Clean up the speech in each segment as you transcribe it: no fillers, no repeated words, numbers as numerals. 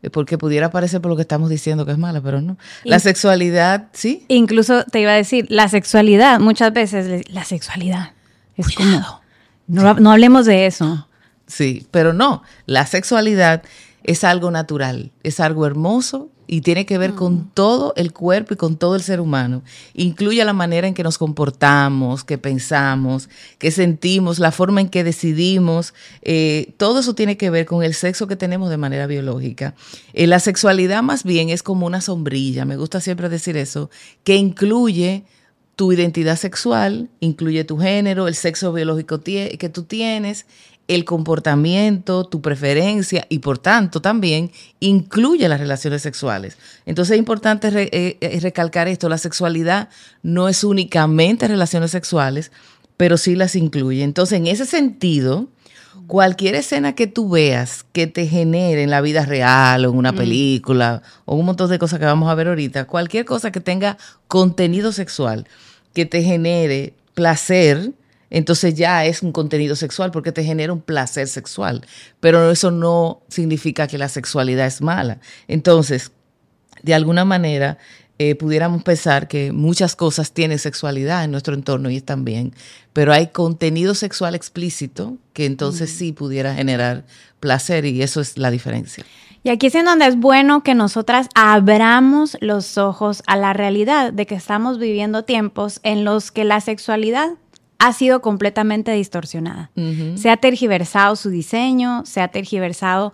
porque pudiera parecer por lo que estamos diciendo que es mala, pero no. La sexualidad, ¿sí? Incluso te iba a decir, la sexualidad, muchas veces, la sexualidad es Cuidado. como, no hablemos de eso. Sí, pero no, la sexualidad es algo natural, es algo hermoso y tiene que ver con todo el cuerpo y con todo el ser humano. Incluye la manera en que nos comportamos, que pensamos, que sentimos, la forma en que decidimos. Todo eso tiene que ver con el sexo que tenemos de manera biológica. La sexualidad más bien es como una sombrilla, me gusta siempre decir eso, que incluye tu identidad sexual, incluye tu género, el sexo biológico que tú tienes, el comportamiento, tu preferencia y por tanto también incluye las relaciones sexuales. Entonces es importante recalcar esto, la sexualidad no es únicamente relaciones sexuales, pero sí las incluye. Entonces en ese sentido, cualquier escena que tú veas que te genere en la vida real o en una película o un montón de cosas que vamos a ver ahorita, cualquier cosa que tenga contenido sexual que te genere placer, entonces ya es un contenido sexual porque te genera un placer sexual. Pero eso no significa que la sexualidad es mala. Entonces, de alguna manera, pudiéramos pensar que muchas cosas tienen sexualidad en nuestro entorno y están bien, pero hay contenido sexual explícito que entonces sí pudiera generar placer y eso es la diferencia. Y aquí es en donde es bueno que nosotras abramos los ojos a la realidad de que estamos viviendo tiempos en los que la sexualidad ha sido completamente distorsionada. Uh-huh. Se ha tergiversado su diseño, se ha tergiversado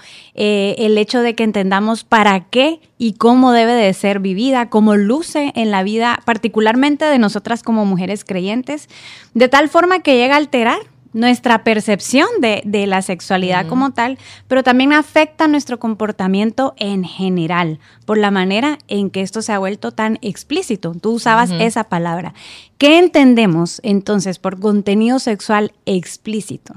el hecho de que entendamos para qué y cómo debe de ser vivida, cómo luce en la vida, particularmente de nosotras como mujeres creyentes, de tal forma que llega a alterar nuestra percepción de la sexualidad como tal, pero también afecta nuestro comportamiento en general, por la manera en que esto se ha vuelto tan explícito. Tú usabas esa palabra. ¿Qué entendemos entonces por contenido sexual explícito?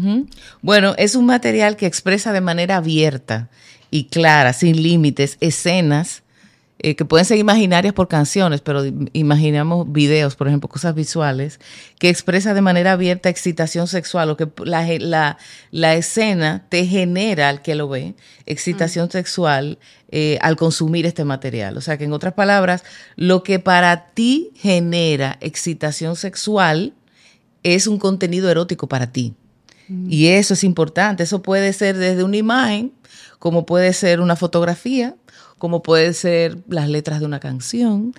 Bueno, es un material que expresa de manera abierta y clara, sin límites, escenas que pueden ser imaginarias por canciones, pero imaginamos videos, por ejemplo, cosas visuales, que expresa de manera abierta excitación sexual, o que la escena te genera, al que lo ve, excitación sexual al consumir este material. O sea que, en otras palabras, lo que para ti genera excitación sexual es un contenido erótico para ti. Y eso es importante. Eso puede ser desde una imagen, como puede ser una fotografía, como puede ser las letras de una canción,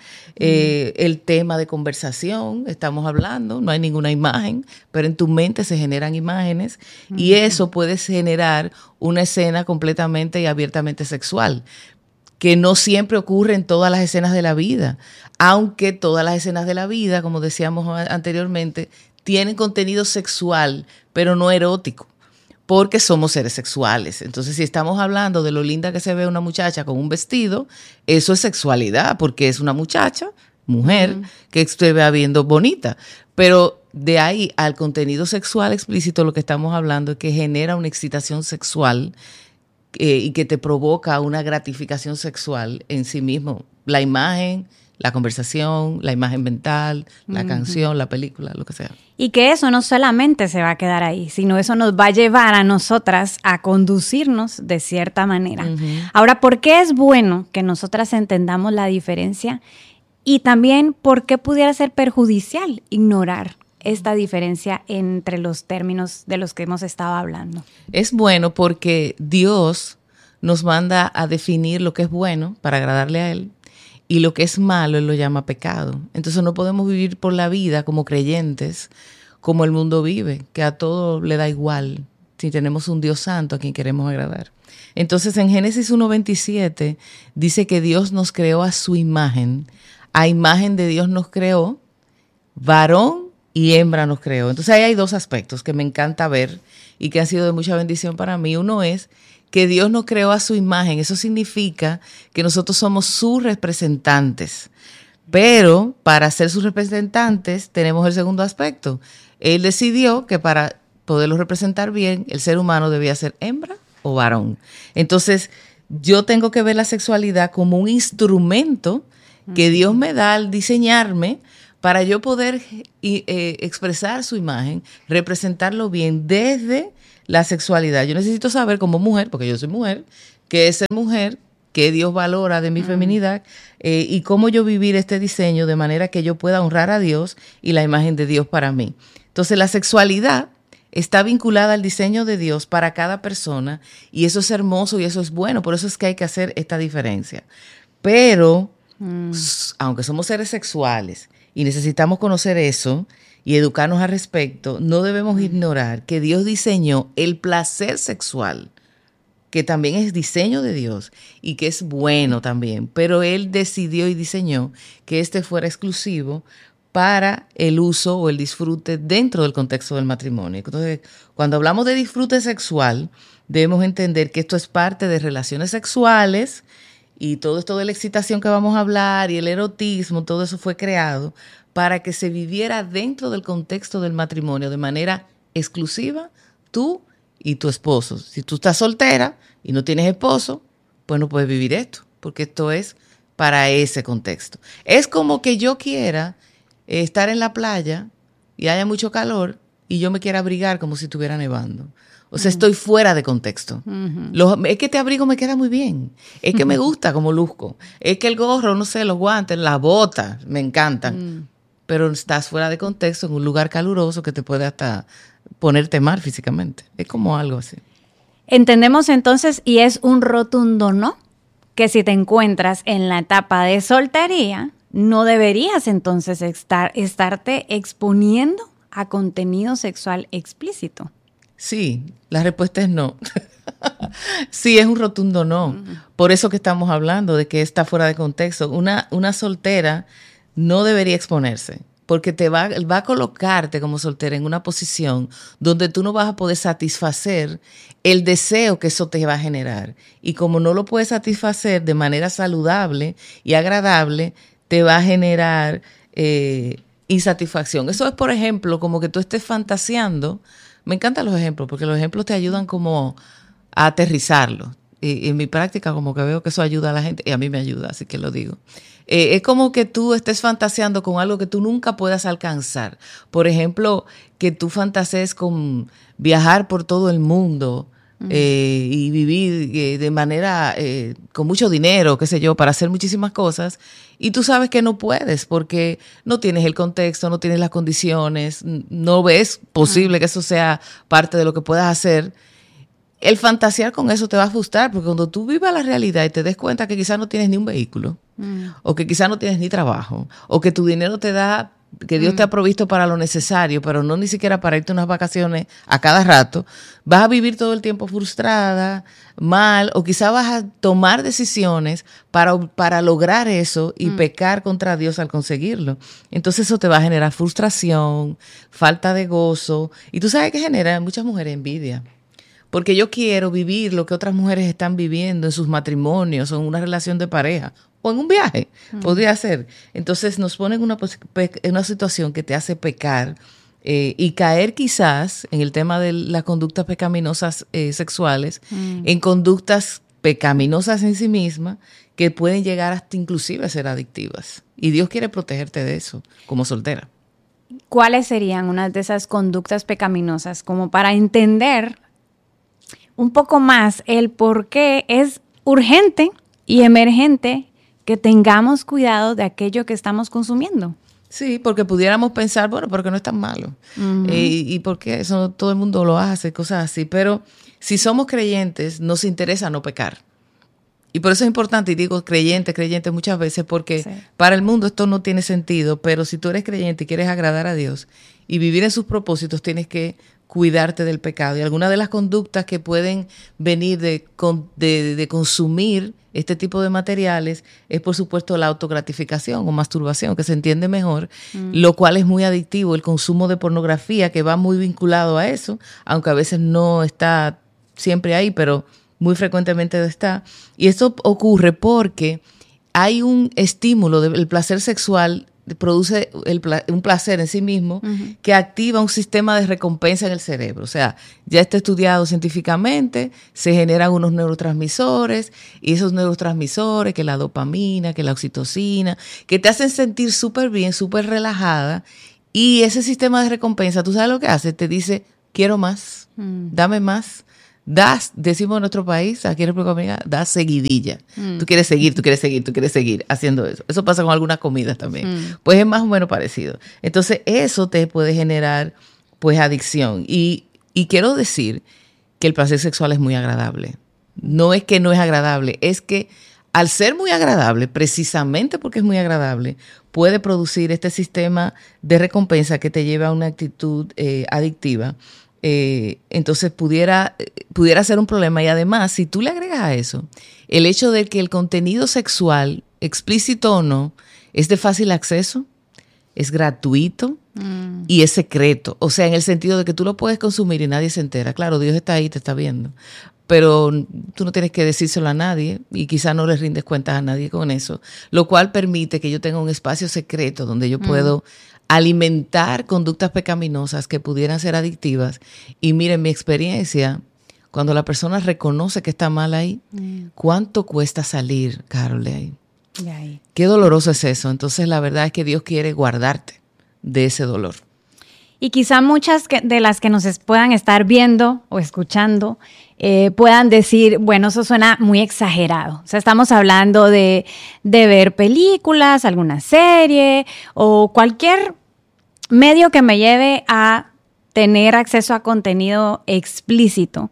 el tema de conversación, estamos hablando, no hay ninguna imagen, pero en tu mente se generan imágenes y eso puede generar una escena completamente y abiertamente sexual, que no siempre ocurre en todas las escenas de la vida, aunque todas las escenas de la vida, como decíamos anteriormente, tienen contenido sexual, pero no erótico. Porque somos seres sexuales. Entonces, si estamos hablando de lo linda que se ve una muchacha con un vestido, eso es sexualidad, porque es una muchacha, mujer, que se vea viendo bonita. Pero de ahí al contenido sexual explícito, lo que estamos hablando es que genera una excitación sexual y que te provoca una gratificación sexual en sí mismo. La imagen, la conversación, la imagen mental, la canción, la película, lo que sea. Y que eso no solamente se va a quedar ahí, sino eso nos va a llevar a nosotras a conducirnos de cierta manera. Ahora, ¿por qué es bueno que nosotras entendamos la diferencia? Y también, ¿por qué pudiera ser perjudicial ignorar esta diferencia entre los términos de los que hemos estado hablando? Es bueno porque Dios nos manda a definir lo que es bueno para agradarle a Él. Y lo que es malo, Él lo llama pecado. Entonces no podemos vivir por la vida como creyentes, como el mundo vive, que a todo le da igual, si tenemos un Dios santo a quien queremos agradar. Entonces en Génesis 1:27 dice que Dios nos creó a su imagen. A imagen de Dios nos creó, varón y hembra nos creó. Entonces ahí hay dos aspectos que me encanta ver y que han sido de mucha bendición para mí. Uno es que Dios nos creó a su imagen. Eso significa que nosotros somos sus representantes. Pero para ser sus representantes tenemos el segundo aspecto. Él decidió que para poderlo representar bien, el ser humano debía ser hembra o varón. Entonces, yo tengo que ver la sexualidad como un instrumento que Dios me da al diseñarme para yo poder expresar su imagen, representarlo bien desde la sexualidad. Yo necesito saber como mujer, porque yo soy mujer, qué es ser mujer, qué Dios valora de mi feminidad y cómo yo vivir este diseño de manera que yo pueda honrar a Dios y la imagen de Dios para mí. Entonces la sexualidad está vinculada al diseño de Dios para cada persona y eso es hermoso y eso es bueno, por eso es que hay que hacer esta diferencia. Pero, aunque somos seres sexuales y necesitamos conocer eso y educarnos al respecto, no debemos ignorar que Dios diseñó el placer sexual, que también es diseño de Dios y que es bueno también, pero Él decidió y diseñó que este fuera exclusivo para el uso o el disfrute dentro del contexto del matrimonio. Entonces, cuando hablamos de disfrute sexual, debemos entender que esto es parte de relaciones sexuales y todo esto de la excitación que vamos a hablar y el erotismo, todo eso fue creado para que se viviera dentro del contexto del matrimonio de manera exclusiva, tú y tu esposo. Si tú estás soltera y no tienes esposo, pues no puedes vivir esto, porque esto es para ese contexto. Es como que yo quiera estar en la playa y haya mucho calor y yo me quiera abrigar como si estuviera nevando. O sea, estoy fuera de contexto. Es que este abrigo me queda muy bien. Es que me gusta como luzco. Es que el gorro, no sé, los guantes, las botas, me encantan. Pero estás fuera de contexto en un lugar caluroso que te puede hasta ponerte mal físicamente. Es como algo así. Entendemos entonces, y es un rotundo no, que si te encuentras en la etapa de soltería, no deberías entonces estarte exponiendo a contenido sexual explícito. Sí, la respuesta es no. Sí, es un rotundo no. Por eso que estamos hablando de que está fuera de contexto. Una soltera no debería exponerse, porque va a colocarte como soltera en una posición donde tú no vas a poder satisfacer el deseo que eso te va a generar. Y como no lo puedes satisfacer de manera saludable y agradable, te va a generar insatisfacción. Eso es, por ejemplo, como que tú estés fantaseando. Me encantan los ejemplos, porque los ejemplos te ayudan como a aterrizarlo. Y en mi práctica como que veo que eso ayuda a la gente, y a mí me ayuda, así que lo digo. Es como que tú estés fantaseando con algo que tú nunca puedas alcanzar. Por ejemplo, que tú fantasees con viajar por todo el mundo y vivir de manera, con mucho dinero, qué sé yo, para hacer muchísimas cosas. Y tú sabes que no puedes porque no tienes el contexto, no tienes las condiciones, no ves posible que eso sea parte de lo que puedas hacer. El fantasear con eso te va a frustrar, porque cuando tú vivas la realidad y te des cuenta que quizás no tienes ni un vehículo, o que quizás no tienes ni trabajo, o que tu dinero te da, que Dios te ha provisto para lo necesario, pero no ni siquiera para irte unas vacaciones a cada rato, vas a vivir todo el tiempo frustrada, mal, o quizás vas a tomar decisiones para lograr eso y pecar contra Dios al conseguirlo. Entonces eso te va a generar frustración, falta de gozo, y tú sabes que genera en muchas mujeres envidia. Porque yo quiero vivir lo que otras mujeres están viviendo en sus matrimonios o en una relación de pareja o en un viaje, podría ser. Entonces nos ponen en una situación que te hace pecar y caer quizás en el tema de las conductas pecaminosas sexuales, en conductas pecaminosas en sí mismas que pueden llegar hasta inclusive a ser adictivas. Y Dios quiere protegerte de eso como soltera. ¿Cuáles serían unas de esas conductas pecaminosas como para entender un poco más el por qué es urgente y emergente que tengamos cuidado de aquello que estamos consumiendo? Sí, porque pudiéramos pensar, bueno, porque no es tan malo. Y porque eso todo el mundo lo hace, cosas así. Pero si somos creyentes, nos interesa no pecar. Y por eso es importante, y digo creyente muchas veces, porque para el mundo esto no tiene sentido, pero si tú eres creyente y quieres agradar a Dios y vivir en sus propósitos, tienes que cuidarte del pecado. Y algunas de las conductas que pueden venir de consumir este tipo de materiales es, por supuesto, la autogratificación o masturbación, que se entiende mejor, lo cual es muy adictivo. El consumo de pornografía, que va muy vinculado a eso, aunque a veces no está siempre ahí, pero muy frecuentemente está. Y esto ocurre porque hay un estímulo del placer sexual, produce un placer en sí mismo que activa un sistema de recompensa en el cerebro. O sea, ya está estudiado científicamente, se generan unos neurotransmisores y esos neurotransmisores, que la dopamina, que la oxitocina, que te hacen sentir súper bien, súper relajada, y ese sistema de recompensa, ¿tú sabes lo que hace? Te dice, quiero más, dame más, decimos en nuestro país, aquí en República Dominicana, das seguidilla. Tú quieres seguir haciendo eso. Eso pasa con algunas comidas también. Pues es más o menos parecido. Entonces, eso te puede generar, pues, adicción. Y quiero decir que el placer sexual es muy agradable. No es que no es agradable, es que al ser muy agradable, precisamente porque es muy agradable, puede producir este sistema de recompensa que te lleva a una actitud adictiva. Entonces pudiera ser un problema. Y además, si tú le agregas a eso el hecho de que el contenido sexual, explícito o no, es de fácil acceso, es gratuito y es secreto. O sea, en el sentido de que tú lo puedes consumir y nadie se entera. Claro, Dios está ahí, te está viendo. Pero tú no tienes que decírselo a nadie y quizás no le rindes cuentas a nadie con eso, lo cual permite que yo tenga un espacio secreto donde yo puedo alimentar conductas pecaminosas que pudieran ser adictivas. Y miren, mi experiencia, cuando la persona reconoce que está mal ahí, ¿cuánto cuesta salir, Carol, de ahí? Qué doloroso es eso. Entonces, la verdad es que Dios quiere guardarte de ese dolor. Y quizá muchas de las que nos puedan estar viendo o escuchando puedan decir, bueno, eso suena muy exagerado. O sea, estamos hablando de ver películas, alguna serie o cualquier medio que me lleve a tener acceso a contenido explícito.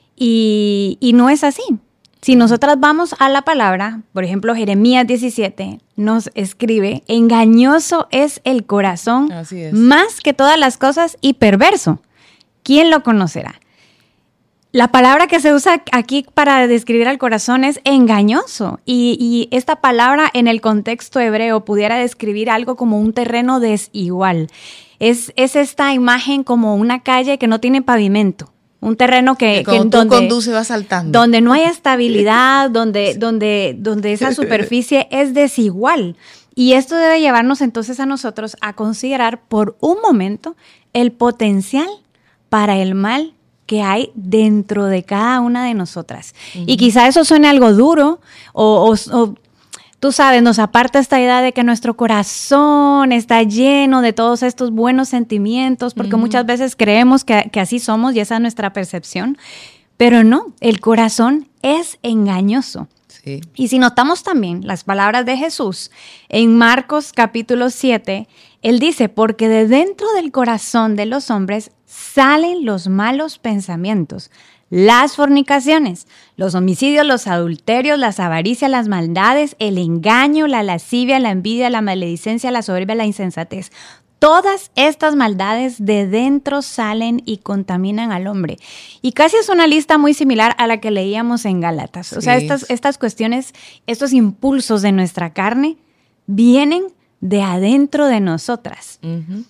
Y no es así. Si nosotras vamos a la palabra, por ejemplo, Jeremías 17 nos escribe, engañoso es el corazón más que todas las cosas y perverso. ¿Quién lo conocerá? La palabra que se usa aquí para describir al corazón es engañoso. Y esta palabra en el contexto hebreo pudiera describir algo como un terreno desigual. Es esta imagen como una calle que no tiene pavimento. Un terreno que donde conduce va saltando. Donde no hay estabilidad, donde esa superficie es desigual. Y esto debe llevarnos entonces a nosotros a considerar por un momento el potencial para el mal que hay dentro de cada una de nosotras. Y quizá eso suene algo duro o tú sabes, nos aparta esta idea de que nuestro corazón está lleno de todos estos buenos sentimientos, porque muchas veces creemos que así somos y esa es nuestra percepción, pero no, el corazón es engañoso. Sí. Y si notamos también las palabras de Jesús en Marcos capítulo 7, él dice, porque de dentro del corazón de los hombres salen los malos pensamientos, las fornicaciones, los homicidios, los adulterios, las avaricias, las maldades, el engaño, la lascivia, la envidia, la maledicencia, la soberbia, la insensatez. Todas estas maldades de dentro salen y contaminan al hombre. Y casi es una lista muy similar a la que leíamos en Gálatas. O sea, estas cuestiones, estos impulsos de nuestra carne vienen de adentro de nosotras.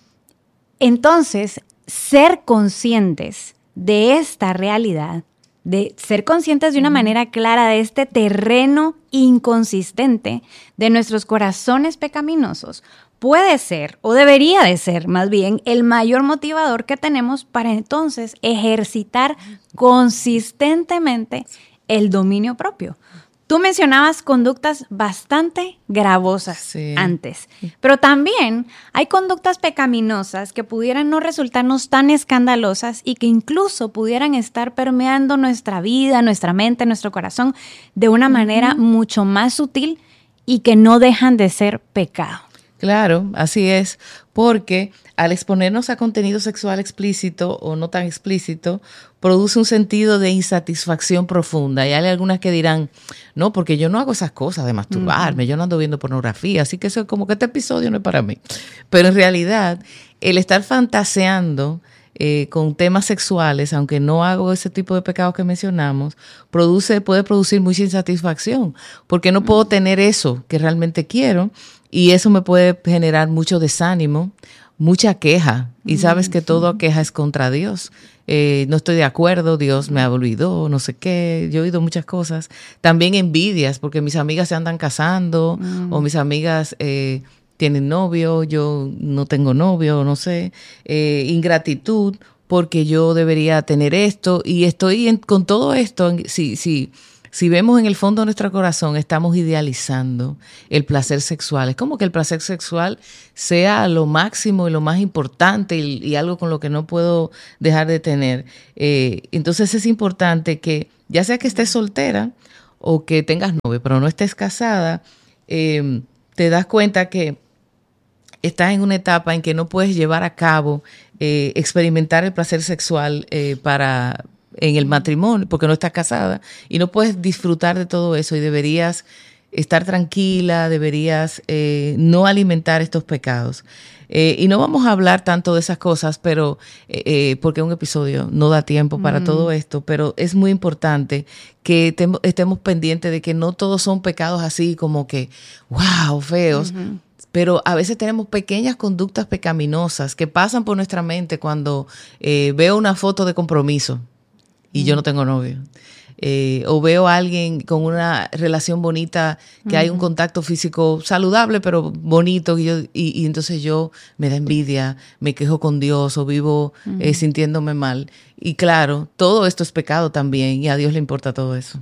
Entonces, ser conscientes de esta realidad, de ser conscientes de una manera clara de este terreno inconsistente de nuestros corazones pecaminosos, puede ser, o debería de ser más bien, el mayor motivador que tenemos para entonces ejercitar consistentemente el dominio propio. Tú mencionabas conductas bastante gravosas antes, pero también hay conductas pecaminosas que pudieran no resultarnos tan escandalosas y que incluso pudieran estar permeando nuestra vida, nuestra mente, nuestro corazón de una manera mucho más sutil y que no dejan de ser pecado. Claro, así es, porque al exponernos a contenido sexual explícito o no tan explícito, produce un sentido de insatisfacción profunda. Y hay algunas que dirán, no, porque yo no hago esas cosas de masturbarme, yo no ando viendo pornografía, así que eso como que este episodio no es para mí. Pero en realidad, el estar fantaseando con temas sexuales, aunque no hago ese tipo de pecados que mencionamos, puede producir mucha insatisfacción, porque no puedo tener eso que realmente quiero. Y eso me puede generar mucho desánimo, mucha queja. Y sabes que toda queja es contra Dios. No estoy de acuerdo, Dios me olvidó, no sé qué. Yo he oído muchas cosas. También envidias, porque mis amigas se andan casando o mis amigas tienen novio, yo no tengo novio, no sé. Ingratitud, porque yo debería tener esto. Y estoy con todo esto, si si vemos en el fondo de nuestro corazón, estamos idealizando el placer sexual. Es como que el placer sexual sea lo máximo y lo más importante y algo con lo que no puedo dejar de tener. Entonces es importante que, ya sea que estés soltera o que tengas novio, pero no estés casada, te das cuenta que estás en una etapa en que no puedes llevar a cabo, experimentar el placer sexual en el matrimonio, porque no estás casada, y no puedes disfrutar de todo eso, y deberías estar tranquila, deberías no alimentar estos pecados. Y no vamos a hablar tanto de esas cosas, pero porque un episodio no da tiempo para todo esto, pero es muy importante que estemos pendientes de que no todos son pecados así como que, wow, feos. Pero a veces tenemos pequeñas conductas pecaminosas que pasan por nuestra mente cuando veo una foto de compromiso y yo no tengo novio. O veo a alguien con una relación bonita, que hay un contacto físico saludable, pero bonito, y entonces yo me da envidia, me quejo con Dios o vivo sintiéndome mal. Y claro, todo esto es pecado también y a Dios le importa todo eso.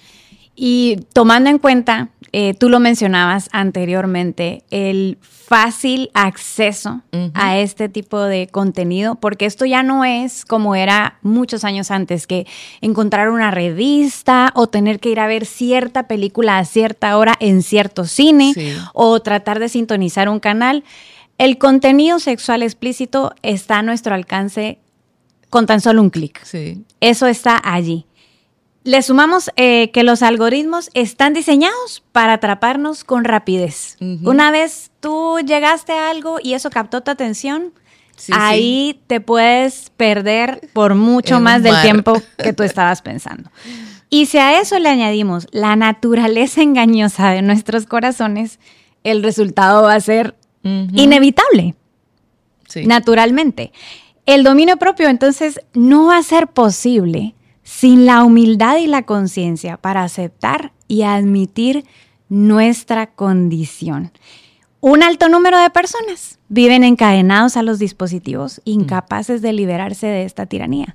Y tomando en cuenta, tú lo mencionabas anteriormente, el fácil acceso a este tipo de contenido, porque esto ya no es como era muchos años antes, que encontrar una revista o tener que ir a ver cierta película a cierta hora en cierto cine, sí, o tratar de sintonizar un canal. El contenido sexual explícito está a nuestro alcance con tan solo un clic. Sí. Eso está allí. Le sumamos que los algoritmos están diseñados para atraparnos con rapidez. Una vez tú llegaste a algo y eso captó tu atención, sí, ahí sí, te puedes perder por mucho más del tiempo que tú estabas pensando. Y si a eso le añadimos la naturaleza engañosa de nuestros corazones, el resultado va a ser inevitable, sí, naturalmente. El dominio propio, entonces, no va a ser posible sin la humildad y la conciencia para aceptar y admitir nuestra condición. Un alto número de personas viven encadenados a los dispositivos, incapaces de liberarse de esta tiranía.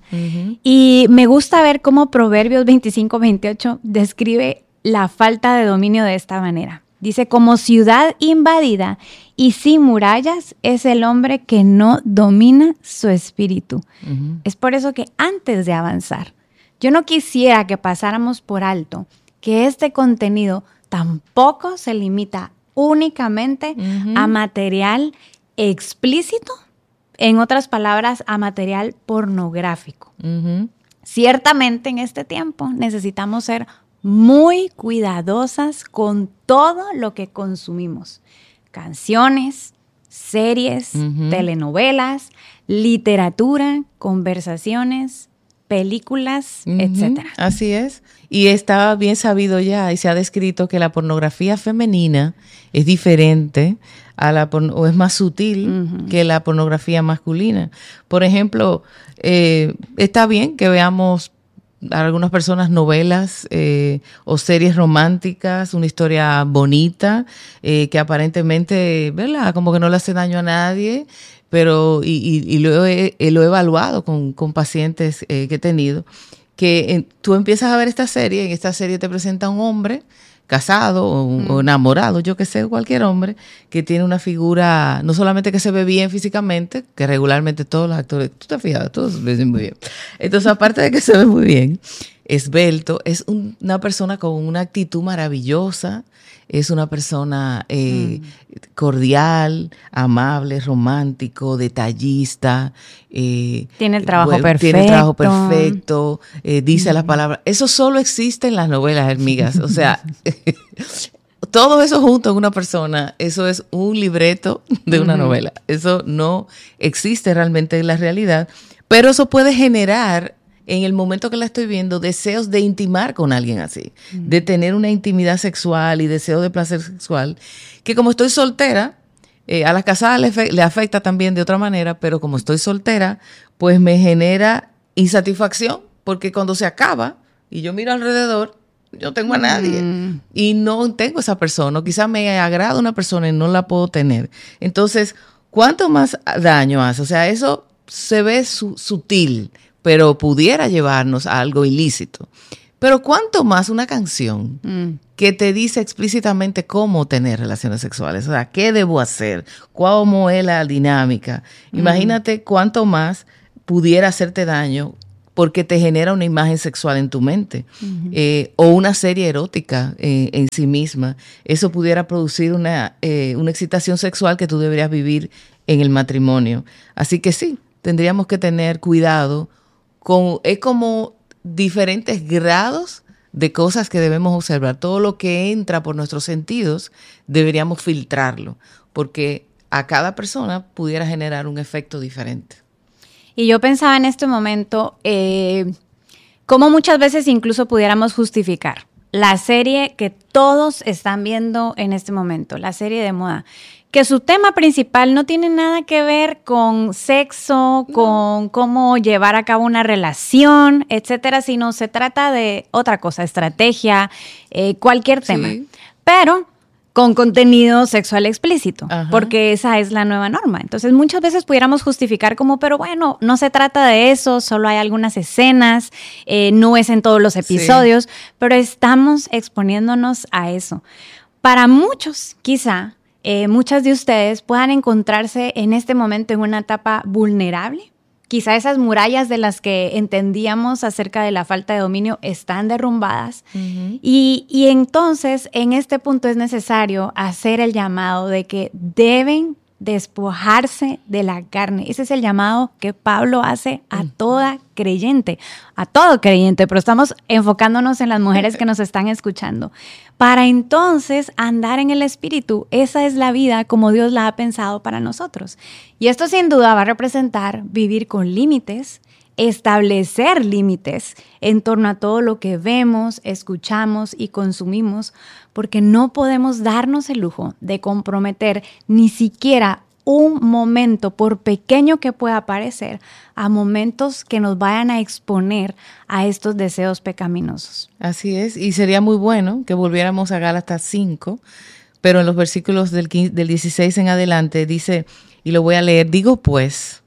Y me gusta ver cómo Proverbios 25-28 describe la falta de dominio de esta manera. Dice, como ciudad invadida y sin murallas es el hombre que no domina su espíritu. Es por eso que antes de avanzar, yo no quisiera que pasáramos por alto que este contenido tampoco se limita únicamente a material explícito, en otras palabras, a material pornográfico. Ciertamente en este tiempo necesitamos ser muy cuidadosas con todo lo que consumimos. Canciones, series, telenovelas, literatura, conversaciones, películas, etcétera. Así es. Y está bien sabido ya y se ha descrito que la pornografía femenina es diferente o es más sutil que la pornografía masculina. Por ejemplo, está bien que veamos a algunas personas novelas o series románticas, una historia bonita, que aparentemente, ¿verdad?, como que no le hace daño a nadie, pero y lo he evaluado con pacientes que he tenido, que tú empiezas a ver esta serie, en esta serie te presenta un hombre casado o enamorado, yo que sé, cualquier hombre, que tiene una figura, no solamente que se ve bien físicamente, que regularmente todos los actores, tú te fijas, todos se ven muy bien. Entonces, aparte de que se ve muy bien, esbelto, es una persona con una actitud maravillosa, es una persona cordial, amable, romántico, detallista. Tiene el trabajo perfecto. Tiene el trabajo perfecto, dice las palabras. Eso solo existe en las novelas, amigas. O sea, todo eso junto en una persona, eso es un libreto de una novela. Eso no existe realmente en la realidad, pero eso puede generar, en el momento que la estoy viendo, deseos de intimar con alguien así, de tener una intimidad sexual y deseo de placer sexual, que como estoy soltera, a las casadas le afecta también de otra manera, pero como estoy soltera, pues me genera insatisfacción, porque cuando se acaba y yo miro alrededor, yo no tengo a nadie y no tengo esa persona, o quizás me agrada una persona y no la puedo tener. Entonces, ¿cuánto más daño hace? O sea, eso se ve sutil, pero pudiera llevarnos a algo ilícito. Pero cuánto más una canción que te dice explícitamente cómo tener relaciones sexuales, o sea, qué debo hacer, cómo es la dinámica. Imagínate cuánto más pudiera hacerte daño porque te genera una imagen sexual en tu mente, o una serie erótica en sí misma. Eso pudiera producir una excitación sexual que tú deberías vivir en el matrimonio. Así que sí, tendríamos que tener cuidado. Es como diferentes grados de cosas que debemos observar. Todo lo que entra por nuestros sentidos deberíamos filtrarlo, porque a cada persona pudiera generar un efecto diferente. Y yo pensaba en este momento cómo muchas veces incluso pudiéramos justificar la serie que todos están viendo en este momento, la serie de moda, que su tema principal no tiene nada que ver con sexo, con cómo llevar a cabo una relación, etcétera, sino se trata de otra cosa, estrategia, cualquier tema. Sí. Pero con contenido sexual explícito, porque esa es la nueva norma. Entonces, muchas veces pudiéramos justificar como, pero bueno, no se trata de eso, solo hay algunas escenas, no es en todos los episodios, pero estamos exponiéndonos a eso. Para muchos, quizá, muchas de ustedes puedan encontrarse en este momento en una etapa vulnerable. Quizá esas murallas de las que entendíamos acerca de la falta de dominio están derrumbadas. Y entonces, en este punto es necesario hacer el llamado de que deben despojarse de la carne. Ese es el llamado que Pablo hace a toda creyente, a todo creyente, pero estamos enfocándonos en las mujeres que nos están escuchando. Para entonces andar en el Espíritu, esa es la vida como Dios la ha pensado para nosotros. Y esto sin duda va a representar vivir con límites, establecer límites en torno a todo lo que vemos, escuchamos y consumimos, porque no podemos darnos el lujo de comprometer ni siquiera un momento, por pequeño que pueda parecer, a momentos que nos vayan a exponer a estos deseos pecaminosos. Así es, y sería muy bueno que volviéramos a Gálatas 5, pero en los versículos del 16 en adelante dice, y lo voy a leer, digo pues,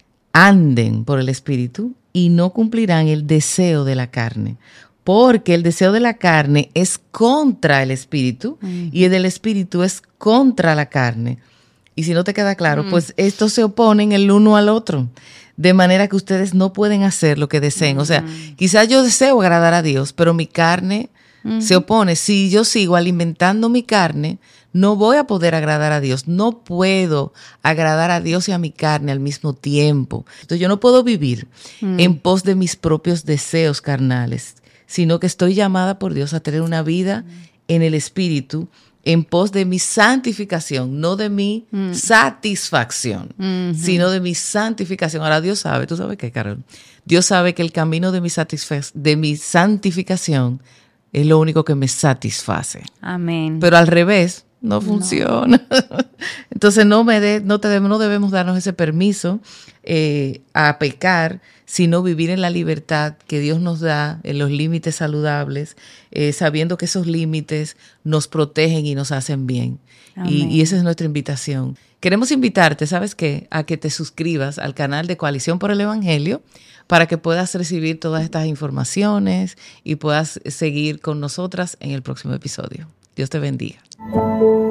anden por el Espíritu y no cumplirán el deseo de la carne, porque el deseo de la carne es contra el Espíritu y el del Espíritu es contra la carne. Y si no te queda claro, pues estos se oponen el uno al otro, de manera que ustedes no pueden hacer lo que deseen. O sea, quizás yo deseo agradar a Dios, pero mi carne se opone. Si yo sigo alimentando mi carne, no voy a poder agradar a Dios. No puedo agradar a Dios y a mi carne al mismo tiempo. Entonces yo no puedo vivir en pos de mis propios deseos carnales, sino que estoy llamada por Dios a tener una vida en el Espíritu, en pos de mi santificación, no de mi satisfacción, sino de mi santificación. Ahora Dios sabe, ¿tú sabes qué, Carol? Dios sabe que el camino de mi santificación es lo único que me satisface. Amén. Pero al revés, no funciona. Entonces no debemos darnos ese permiso a pecar, sino vivir en la libertad que Dios nos da, en los límites saludables, sabiendo que esos límites nos protegen y nos hacen bien. Y esa es nuestra invitación. Queremos invitarte, ¿sabes qué? A que te suscribas al canal de Coalición por el Evangelio para que puedas recibir todas estas informaciones y puedas seguir con nosotras en el próximo episodio. Dios te bendiga.